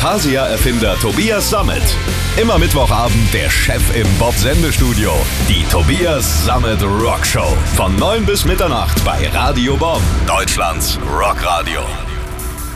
Asphasia-Erfinder Tobias Sammet. Immer Mittwochabend der Chef im Bob-Sendestudio. Die Tobias Sammet Rock Show. Von 9 bis Mitternacht bei Radio Bob. Deutschlands Rockradio.